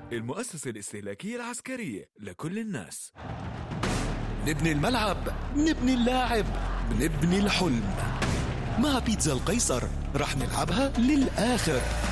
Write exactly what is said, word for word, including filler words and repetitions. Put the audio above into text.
المؤسسة الاستهلاكية العسكرية لكل الناس. نبني الملعب، نبني اللاعب، بنبني الحلم. مع بيتزا القيصر رح نلعبها للآخر.